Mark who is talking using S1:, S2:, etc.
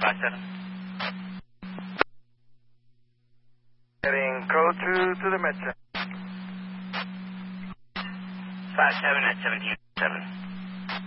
S1: Getting code 2 to the Metro.
S2: 57 at 17.7.